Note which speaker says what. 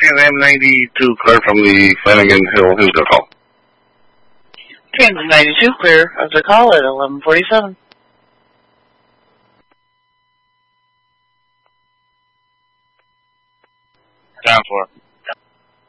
Speaker 1: M92 clear from the Flanagan Hill. Who's going to call?
Speaker 2: Kansas 92 clear of the call at 11:47.
Speaker 3: Down for it.